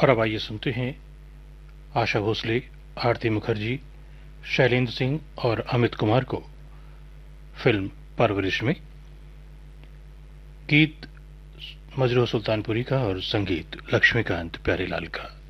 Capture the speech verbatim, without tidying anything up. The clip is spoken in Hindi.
और अब आइए सुनते हैं आशा भोसले, आरती मुखर्जी, शैलेंद्र सिंह और अमित कुमार को फिल्म परवरिश में। गीत मजरू सुल्तानपुरी का और संगीत लक्ष्मीकांत प्यारेलाल का।